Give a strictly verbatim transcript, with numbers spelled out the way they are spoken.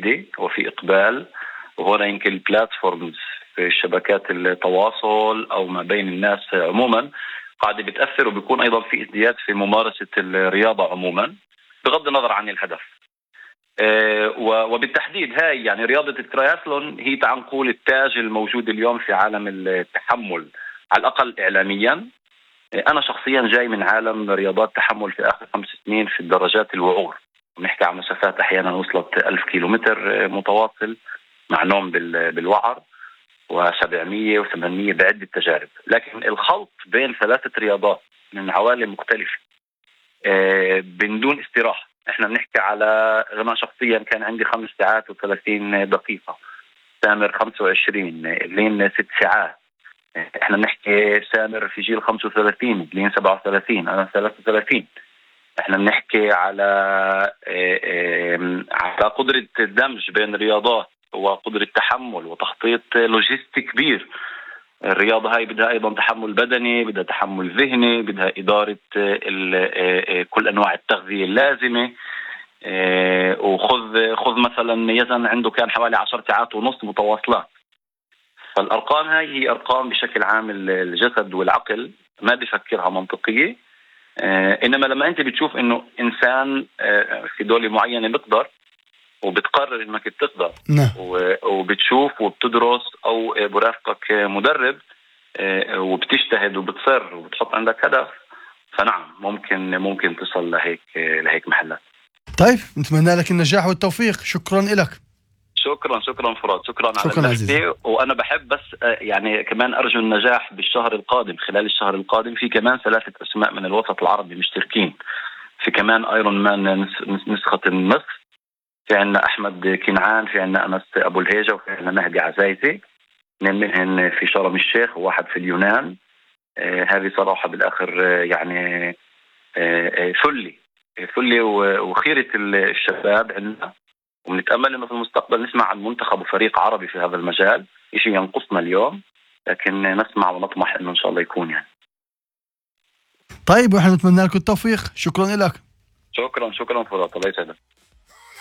جيدة وفي إقبال. وهنا يمكن البلاتفورمز في شبكات التواصل أو ما بين الناس عموما قاعدة بتأثر، وبيكون أيضا في ازدياد في ممارسة الرياضة عموما بغض النظر عن الهدف. وبالتحديد هاي يعني رياضة الترايثلون هي تعال نقول التاج الموجود اليوم في عالم التحمل على الأقل إعلاميا. أنا شخصيا جاي من عالم رياضات تحمل في آخر خمس سنين في الدراجات الوعور، ونحكي عن مسافات أحيانا وصلت ألف كيلومتر متواصل مع نوم بالوعر وسبعمية وثمانمية بعدة تجارب. لكن الخلط بين ثلاثة رياضات من عوالم مختلفة من دون استراحة. احنا بنحكي على أنا شخصيا كان عندي خمس ساعات وثلاثين دقيقة، سامر خمسة وعشرين، لين ست ساعات. احنا بنحكي سامر في جيل خمسة وثلاثين، لين سبعة وثلاثين، انا ثلاثة وثلاثين. احنا بنحكي على على قدرة الدمج بين رياضات وقدرة تحمل وتخطيط لوجستي كبير. الرياضة هاي بدها أيضا تحمل بدني، بدها تحمل ذهني، بدها إدارة كل أنواع التغذية اللازمة. وخذ خذ مثلا يزن عنده كان حوالي عشر ساعات ونص متواصلات. فالأرقام هاي هي أرقام بشكل عام الجسد والعقل ما بيفكرها منطقية. إنما لما أنت بتشوف إنه إنسان في دولة معينة بيقدر وبتقرر إنك بتقدر، وبتشوف وبتدرس أو برافقك مدرب وبتجتهد وبتصر وبتحط عندك هدف، فنعم ممكن ممكن تصل لهيك لهيك محلات. طيب نتمنى لك النجاح والتوفيق. شكرا لك. شكرا شكرا فراد، شكرا, شكرا على عزيزي. وأنا بحب بس يعني كمان أرجو النجاح بالشهر القادم. خلال الشهر القادم في كمان ثلاثة أسماء من الوسط العربي مشتركين في كمان ايرون مان نسخة النصف. في عنا أحمد كنعان، في عنا أنس أبو الهيجة، وفي عنا مهدي عزايزي، اثنين منهن في شرم الشيخ وواحد في اليونان. آه هذه صراحة بالآخر آه يعني آه فلي فلي وخيرة الشباب عندنا، ونتأمل أنه في المستقبل نسمع عن منتخب وفريق عربي في هذا المجال. إشي ينقصنا اليوم، لكن نسمع ونطمح أنه إن شاء الله يكون يعني. طيب ونحن نتمنى لكم التوفيق. شكرا لك. شكرا شكرا فرات، الله يسعدك.